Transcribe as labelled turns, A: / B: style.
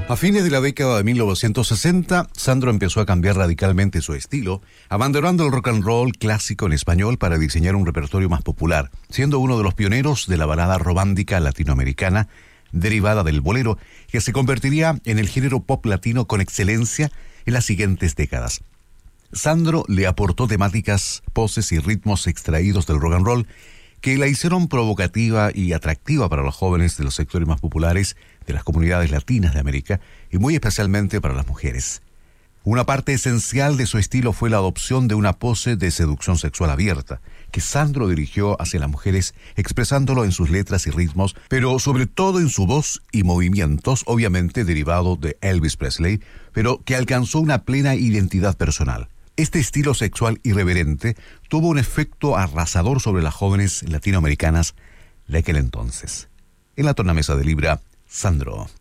A: A fines de la década de 1960, Sandro empezó a cambiar radicalmente su estilo, abandonando el rock and roll clásico en español para diseñar un repertorio más popular, siendo uno de los pioneros de la balada romántica latinoamericana, derivada del bolero, que se convertiría en el género pop latino con excelencia en las siguientes décadas. Sandro le aportó temáticas, poses y ritmos extraídos del rock and roll que la hicieron provocativa y atractiva para los jóvenes de los sectores más populares de las comunidades latinas de América y muy especialmente para las mujeres. Una parte esencial de su estilo fue la adopción de una pose de seducción sexual abierta, que Sandro dirigió hacia las mujeres expresándolo en sus letras y ritmos, pero sobre todo en su voz y movimientos, obviamente derivado de Elvis Presley, pero que alcanzó una plena identidad personal. Este estilo sexual irreverente tuvo un efecto arrasador sobre las jóvenes latinoamericanas de aquel entonces. En la tornamesa de Libra, Sandro.